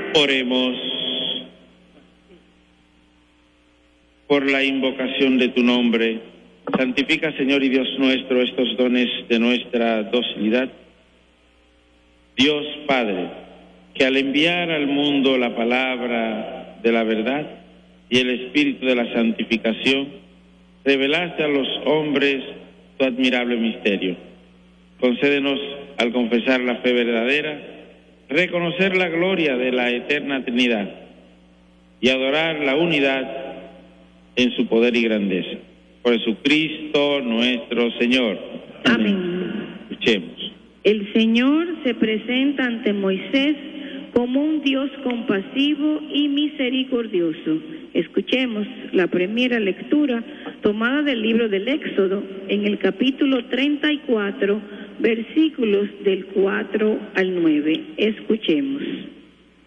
Oremos. Por la invocación de tu nombre, santifica, Señor y Dios nuestro, estos dones de nuestra docilidad. Dios Padre, que al enviar al mundo la palabra de la verdad y el espíritu de la santificación, revelaste a los hombres tu admirable misterio. Concédenos, al confesar la fe verdadera, reconocer la gloria de la eterna Trinidad y adorar la unidad en su poder y grandeza. Por Jesucristo nuestro Señor. Amén. Escuchemos. El Señor se presenta ante Moisés como un Dios compasivo y misericordioso. Escuchemos la primera lectura tomada del libro del Éxodo en el capítulo 34, versículos del 4 al 9. Escuchemos.